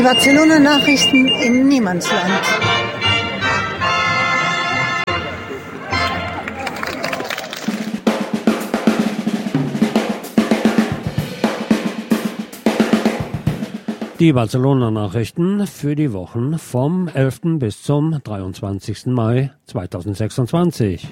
Barcelona-Nachrichten im Niemandsland. Die Barcelona-Nachrichten für die Wochen vom 11. bis zum 23. Mai 2026.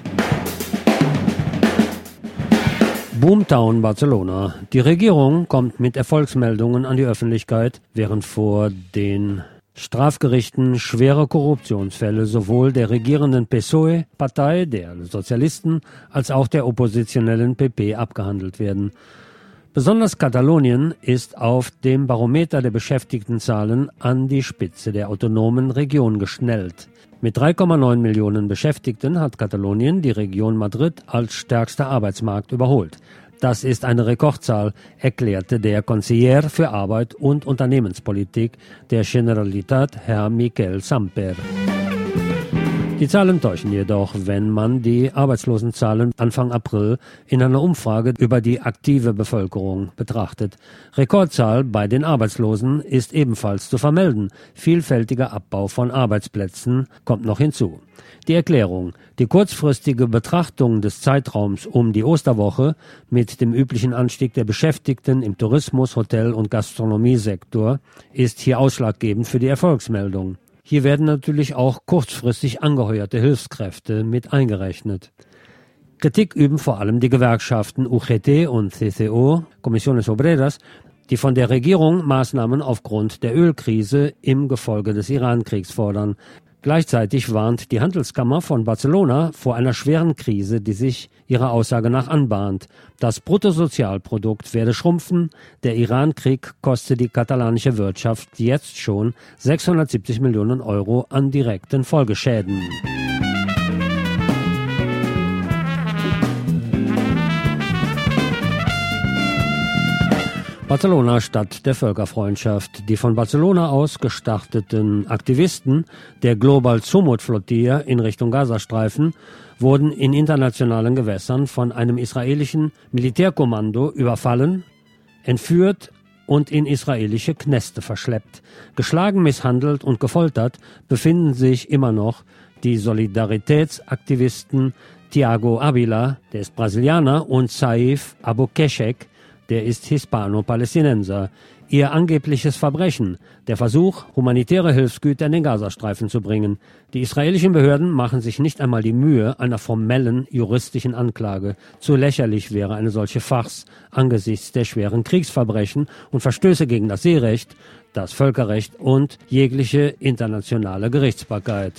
Boomtown Barcelona. Die Regierung kommt mit Erfolgsmeldungen an die Öffentlichkeit, während vor den Strafgerichten schwere Korruptionsfälle sowohl der regierenden PSOE-Partei, der Sozialisten, als auch der oppositionellen PP abgehandelt werden. Besonders Katalonien ist auf dem Barometer der Beschäftigtenzahlen an die Spitze der autonomen Region geschnellt. Mit 3,9 Millionen Beschäftigten hat Katalonien die Region Madrid als stärkster Arbeitsmarkt überholt. Das ist eine Rekordzahl, erklärte der Conseller für Arbeit und Unternehmenspolitik der Generalitat, Herr Miquel Samper. Die Zahlen täuschen jedoch, wenn man die Arbeitslosenzahlen Anfang April in einer Umfrage über die aktive Bevölkerung betrachtet. Rekordzahl bei den Arbeitslosen ist ebenfalls zu vermelden. Vielfältiger Abbau von Arbeitsplätzen kommt noch hinzu. Die Erklärung: Die kurzfristige Betrachtung des Zeitraums um die Osterwoche mit dem üblichen Anstieg der Beschäftigten im Tourismus-, Hotel- und Gastronomiesektor ist hier ausschlaggebend für die Erfolgsmeldung. Hier werden natürlich auch kurzfristig angeheuerte Hilfskräfte mit eingerechnet. Kritik üben vor allem die Gewerkschaften UGT und CCO, Comisiones Obreras, die von der Regierung Maßnahmen aufgrund der Ölkrise im Gefolge des Iran-Kriegs fordern. Gleichzeitig warnt die Handelskammer von Barcelona vor einer schweren Krise, die sich ihrer Aussage nach anbahnt. Das Bruttosozialprodukt werde schrumpfen. Der Iran-Krieg koste die katalanische Wirtschaft jetzt schon 670 Millionen Euro an direkten Folgeschäden. Barcelona, Stadt der Völkerfreundschaft. Die von Barcelona aus gestarteten Aktivisten der Global Zumut-Flottille in Richtung Gazastreifen wurden in internationalen Gewässern von einem israelischen Militärkommando überfallen, entführt und in israelische Kneste verschleppt. Geschlagen, misshandelt und gefoltert befinden sich immer noch die Solidaritätsaktivisten Thiago Avila, der ist Brasilianer, und Saif Abou-Keshek, der ist Hispano-Palästinenser. Ihr angebliches Verbrechen: der Versuch, humanitäre Hilfsgüter in den Gazastreifen zu bringen. Die israelischen Behörden machen sich nicht einmal die Mühe einer formellen juristischen Anklage. Zu lächerlich wäre eine solche Farce angesichts der schweren Kriegsverbrechen und Verstöße gegen das Seerecht, das Völkerrecht und jegliche internationale Gerichtsbarkeit.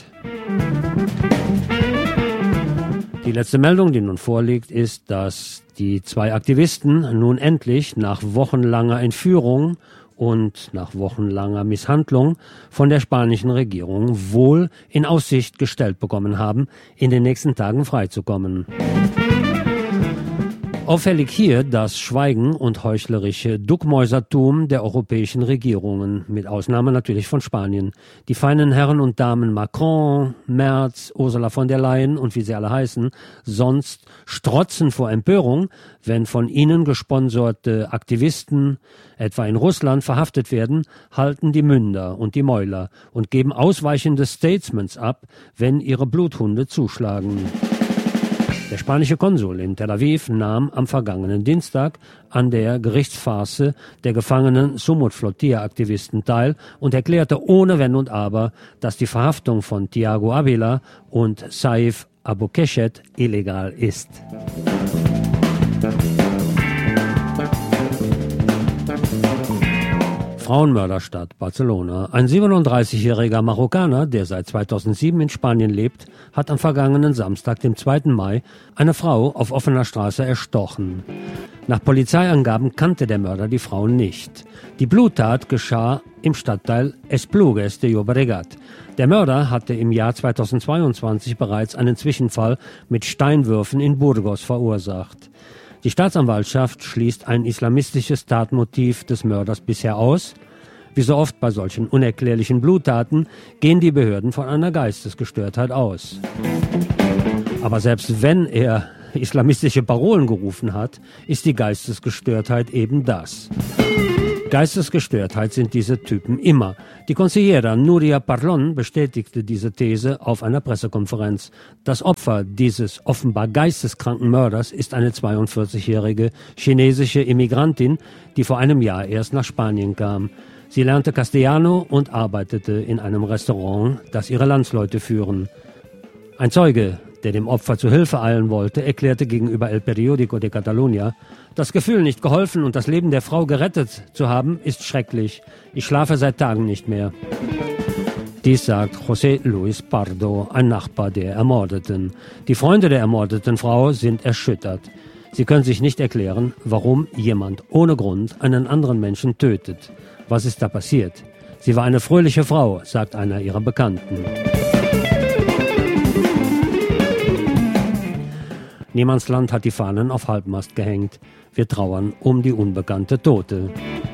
Die letzte Meldung, die nun vorliegt, ist, dass die zwei Aktivisten nun endlich nach wochenlanger Entführung und nach wochenlanger Misshandlung von der spanischen Regierung wohl in Aussicht gestellt bekommen haben, in den nächsten Tagen freizukommen. Auffällig hier das Schweigen und heuchlerische Duckmäusertum der europäischen Regierungen, mit Ausnahme natürlich von Spanien. Die feinen Herren und Damen Macron, Merz, Ursula von der Leyen und wie sie alle heißen, sonst strotzen vor Empörung, wenn von ihnen gesponserte Aktivisten, etwa in Russland, verhaftet werden, halten die Münder und die Mäuler und geben ausweichende Statements ab, wenn ihre Bluthunde zuschlagen. Der spanische Konsul in Tel Aviv nahm am vergangenen Dienstag an der Gerichtsfarce der gefangenen Zumut-Flottille-Aktivisten teil und erklärte ohne Wenn und Aber, dass die Verhaftung von Thiago Avila und Saif Abou-Keshek illegal ist. Frauenmörderstadt Barcelona. Ein 37-jähriger Marokkaner, der seit 2007 in Spanien lebt, hat am vergangenen Samstag, dem 2. Mai, eine Frau auf offener Straße erstochen. Nach Polizeiangaben kannte der Mörder die Frau nicht. Die Bluttat geschah im Stadtteil Esplugues de Llobregat. Der Mörder hatte im Jahr 2022 bereits einen Zwischenfall mit Steinwürfen in Burgos verursacht. Die Staatsanwaltschaft schließt ein islamistisches Tatmotiv des Mörders bisher aus. Wie so oft bei solchen unerklärlichen Bluttaten gehen die Behörden von einer Geistesgestörtheit aus. Aber selbst wenn er islamistische Parolen gerufen hat, ist die Geistesgestörtheit eben das. Geistesgestörtheit sind diese Typen immer. Die Consigliera Nuria Parlon bestätigte diese These auf einer Pressekonferenz. Das Opfer dieses offenbar geisteskranken Mörders ist eine 42-jährige chinesische Immigrantin, die vor einem Jahr erst nach Spanien kam. Sie lernte Castellano und arbeitete in einem Restaurant, das ihre Landsleute führen. Ein Zeuge, der dem Opfer zu Hilfe eilen wollte, erklärte gegenüber El Periódico de Catalunya: Das Gefühl, nicht geholfen und das Leben der Frau gerettet zu haben, ist schrecklich. Ich schlafe seit Tagen nicht mehr. Dies sagt José Luis Pardo, ein Nachbar der Ermordeten. Die Freunde der ermordeten Frau sind erschüttert. Sie können sich nicht erklären, warum jemand ohne Grund einen anderen Menschen tötet. Was ist da passiert? Sie war eine fröhliche Frau, sagt einer ihrer Bekannten. Niemandsland hat die Fahnen auf Halbmast gehängt. Wir trauern um die unbekannte Tote.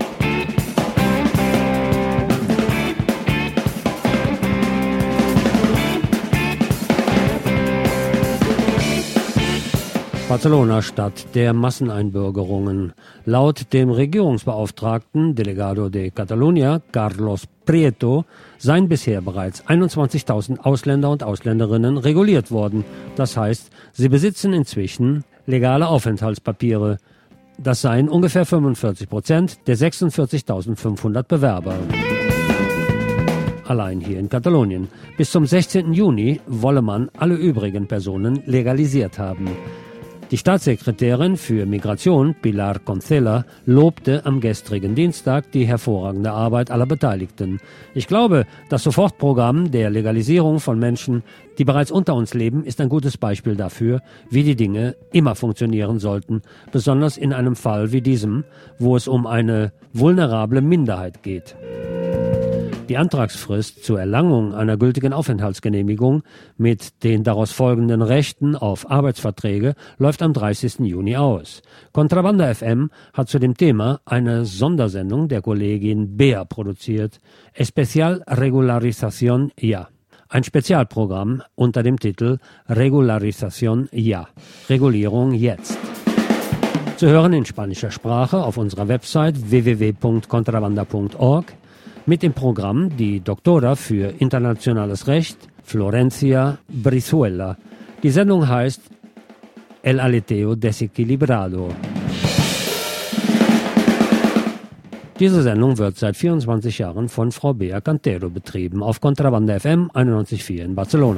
Barcelona, Stadt der Masseneinbürgerungen. Laut dem Regierungsbeauftragten Delegado de Catalunya, Carlos Prieto, seien bisher bereits 21.000 Ausländer und Ausländerinnen reguliert worden. Das heißt, sie besitzen inzwischen legale Aufenthaltspapiere. Das seien ungefähr 45% der 46.500 Bewerber. Allein hier in Katalonien. Bis zum 16. Juni wolle man alle übrigen Personen legalisiert haben. Die Staatssekretärin für Migration, Pilar Concella, lobte am gestrigen Dienstag die hervorragende Arbeit aller Beteiligten. Ich glaube, das Sofortprogramm der Legalisierung von Menschen, die bereits unter uns leben, ist ein gutes Beispiel dafür, wie die Dinge immer funktionieren sollten, besonders in einem Fall wie diesem, wo es um eine vulnerable Minderheit geht. Die Antragsfrist zur Erlangung einer gültigen Aufenthaltsgenehmigung mit den daraus folgenden Rechten auf Arbeitsverträge läuft am 30. Juni aus. Contrabanda FM hat zu dem Thema eine Sondersendung der Kollegin Bea produziert. Especial Regularización Ya. Ein Spezialprogramm unter dem Titel Regularización Ya. Regulierung jetzt. Zu hören in spanischer Sprache auf unserer Website www.contrabanda.org. Mit dem Programm die Doktora für internationales Recht, Florencia Brizuela. Die Sendung heißt El Aleteo Desequilibrado. Diese Sendung wird seit 24 Jahren von Frau Bea Cantero betrieben, auf Contrabanda FM 91.4 in Barcelona.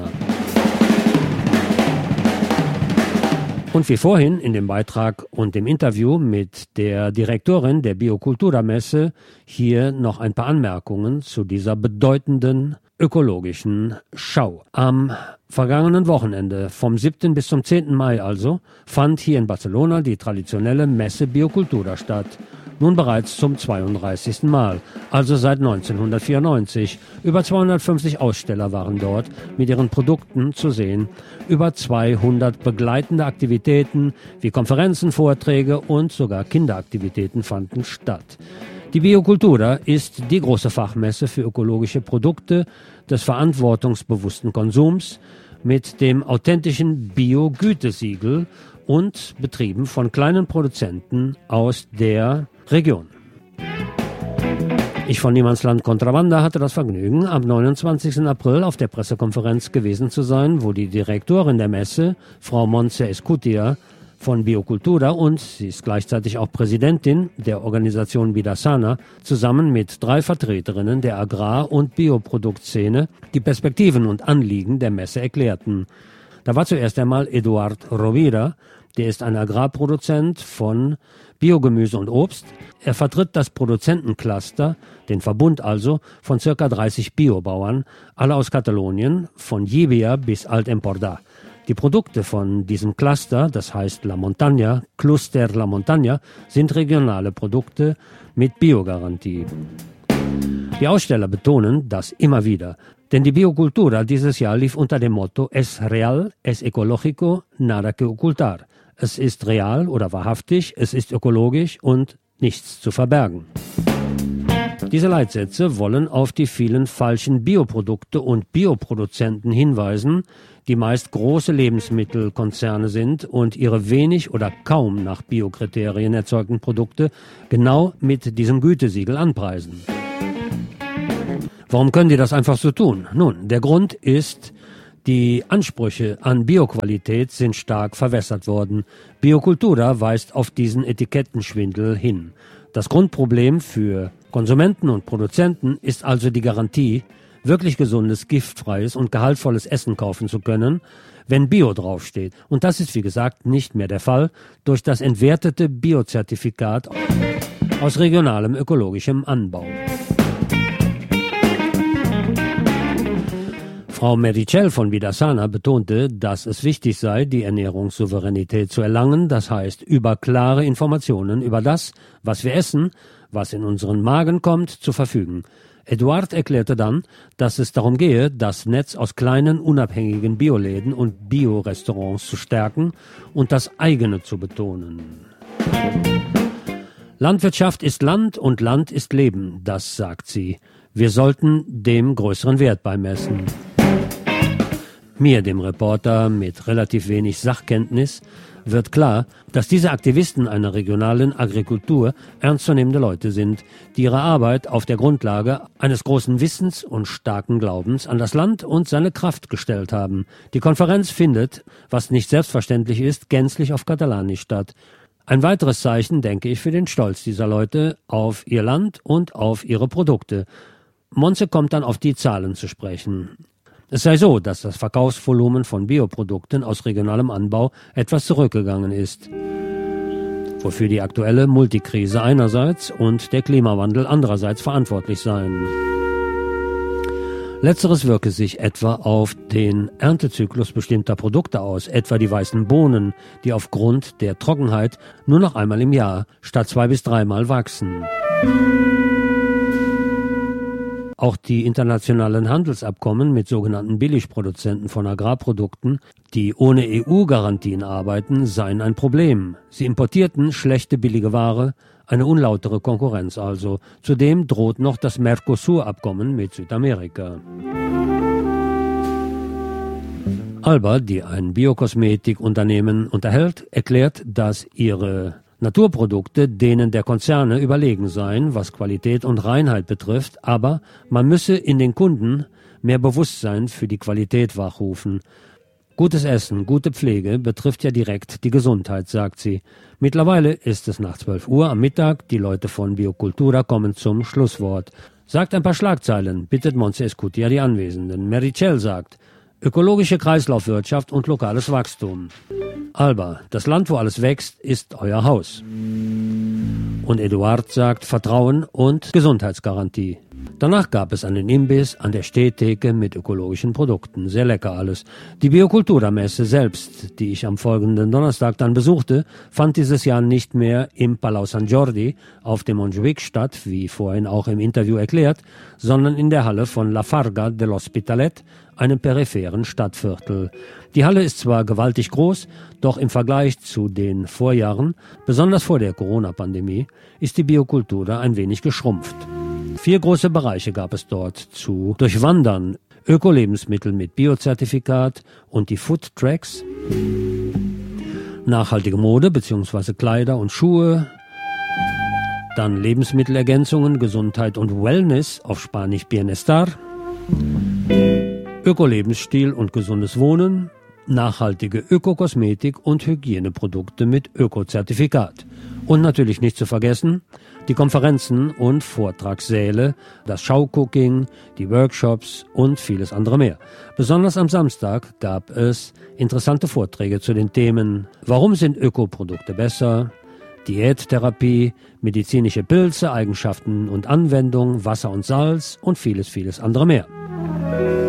Und wie vorhin in dem Beitrag und dem Interview mit der Direktorin der Biocultura-Messe hier noch ein paar Anmerkungen zu dieser bedeutenden ökologischen Schau. Am vergangenen Wochenende, vom 7. bis zum 10. Mai also, fand hier in Barcelona die traditionelle Messe Biocultura statt. Nun bereits zum 32. Mal, also seit 1994. Über 250 Aussteller waren dort mit ihren Produkten zu sehen. Über 200 begleitende Aktivitäten wie Konferenzen, Vorträge und sogar Kinderaktivitäten fanden statt. Die Biocultura ist die große Fachmesse für ökologische Produkte des verantwortungsbewussten Konsums mit dem authentischen Bio-Gütesiegel und betrieben von kleinen Produzenten aus der Region. Ich von Niemandsland Contrabanda hatte das Vergnügen, am 29. April auf der Pressekonferenz gewesen zu sein, wo die Direktorin der Messe, Frau Montse Escutia von Biocultura, und sie ist gleichzeitig auch Präsidentin der Organisation Vidasana, zusammen mit 3 Vertreterinnen der Agrar- und Bioproduktszene die Perspektiven und Anliegen der Messe erklärten. Da war zuerst einmal Eduard Rovira, der ist ein Agrarproduzent von Biogemüse und Obst. Er vertritt das Produzentencluster, den Verbund also, von ca. 30 Biobauern, alle aus Katalonien, von Llibia bis Alt Empordà. Die Produkte von diesem Cluster, das heißt La Montaña, Cluster La Montaña, sind regionale Produkte mit Biogarantie. Die Aussteller betonen das immer wieder, denn die Biocultura dieses Jahr lief unter dem Motto Es real, es ecológico, nada que ocultar. Es ist real oder wahrhaftig, es ist ökologisch und nichts zu verbergen. Diese Leitsätze wollen auf die vielen falschen Bioprodukte und Bioproduzenten hinweisen, die meist große Lebensmittelkonzerne sind und ihre wenig oder kaum nach Biokriterien erzeugten Produkte genau mit diesem Gütesiegel anpreisen. Warum können die das einfach so tun? Nun, der Grund ist, die Ansprüche an Bioqualität sind stark verwässert worden. Biocultura weist auf diesen Etikettenschwindel hin. Das Grundproblem für Konsumenten und Produzenten ist also die Garantie, wirklich gesundes, giftfreies und gehaltvolles Essen kaufen zu können, wenn Bio draufsteht. Und das ist, wie gesagt, nicht mehr der Fall durch das entwertete Biozertifikat aus regionalem ökologischem Anbau. Frau Meritxell von Vidarsana betonte, dass es wichtig sei, die Ernährungssouveränität zu erlangen, das heißt über klare Informationen über das, was wir essen, was in unseren Magen kommt, zu verfügen. Eduard erklärte dann, dass es darum gehe, das Netz aus kleinen, unabhängigen Bioläden und Biorestaurants zu stärken und das eigene zu betonen. Landwirtschaft ist Land und Land ist Leben, das sagt sie. Wir sollten dem größeren Wert beimessen. Mir, dem Reporter mit relativ wenig Sachkenntnis, wird klar, dass diese Aktivisten einer regionalen Agrikultur ernstzunehmende Leute sind, die ihre Arbeit auf der Grundlage eines großen Wissens und starken Glaubens an das Land und seine Kraft gestellt haben. Die Konferenz findet, was nicht selbstverständlich ist, gänzlich auf Katalanisch statt. Ein weiteres Zeichen, denke ich, für den Stolz dieser Leute auf ihr Land und auf ihre Produkte. Montse kommt dann auf die Zahlen zu sprechen. Es sei so, dass das Verkaufsvolumen von Bioprodukten aus regionalem Anbau etwas zurückgegangen ist, wofür die aktuelle Multikrise einerseits und der Klimawandel andererseits verantwortlich seien. Letzteres wirke sich etwa auf den Erntezyklus bestimmter Produkte aus, etwa die weißen Bohnen, die aufgrund der Trockenheit nur noch einmal im Jahr statt 2- bis 3-mal wachsen. Auch die internationalen Handelsabkommen mit sogenannten Billigproduzenten von Agrarprodukten, die ohne EU-Garantien arbeiten, seien ein Problem. Sie importierten schlechte billige Ware, eine unlautere Konkurrenz also. Zudem droht noch das Mercosur-Abkommen mit Südamerika. Alba, die ein Biokosmetikunternehmen unterhält, erklärt, dass ihre Naturprodukte denen der Konzerne überlegen seien, was Qualität und Reinheit betrifft, aber man müsse in den Kunden mehr Bewusstsein für die Qualität wachrufen. Gutes Essen, gute Pflege betrifft ja direkt die Gesundheit, sagt sie. Mittlerweile ist es nach 12 Uhr am Mittag, die Leute von Biocultura kommen zum Schlusswort. Sagt ein paar Schlagzeilen, bittet Montse Escutia die Anwesenden. Meritxell sagt: ökologische Kreislaufwirtschaft und lokales Wachstum. Alba, das Land, wo alles wächst, ist euer Haus. Und Eduard sagt Vertrauen und Gesundheitsgarantie. Danach gab es einen Imbiss an der Stehtheke mit ökologischen Produkten. Sehr lecker alles. Die Biocultura-Messe selbst, die ich am folgenden Donnerstag dann besuchte, fand dieses Jahr nicht mehr im Palau San Jordi auf dem Montjuïc statt, wie vorhin auch im Interview erklärt, sondern in der Halle von La Farga de l'Hospitalet, einem peripheren Stadtviertel. Die Halle ist zwar gewaltig groß, doch im Vergleich zu den Vorjahren, besonders vor der Corona-Pandemie, ist die Biocultura ein wenig geschrumpft. 4 große Bereiche gab es dort zu durchwandern: Ökolebensmittel mit Biozertifikat und die Food Tracks, nachhaltige Mode bzw. Kleider und Schuhe, dann Lebensmittelergänzungen, Gesundheit und Wellness, auf Spanisch Bienestar, Ökolebensstil und gesundes Wohnen, nachhaltige Ökokosmetik und Hygieneprodukte mit Ökozertifikat. Und natürlich nicht zu vergessen, die Konferenzen und Vortragssäle, das Showcooking, die Workshops und vieles andere mehr. Besonders am Samstag gab es interessante Vorträge zu den Themen: Warum sind Ökoprodukte besser?, Diättherapie, medizinische Pilze, Eigenschaften und Anwendung, Wasser und Salz und vieles andere mehr.